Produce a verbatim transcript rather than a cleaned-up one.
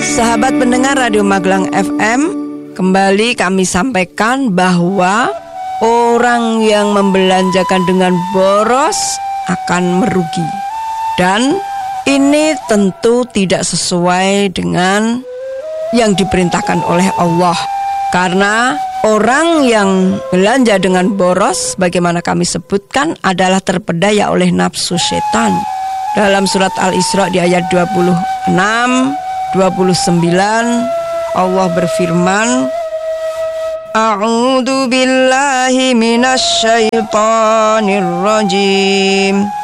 Sahabat pendengar Radio Magelang F M, kembali kami sampaikan bahwa orang yang membelanjakan dengan boros akan merugi. Dan ini tentu tidak sesuai dengan yang diperintahkan oleh Allah. Karena orang yang belanja dengan boros, bagaimana kami sebutkan, adalah terpedaya oleh nafsu setan. Dalam surat Al-Isra di ayat dua puluh enam dua puluh sembilan Allah berfirman, A'udzu billahi minasyaitonir rajim.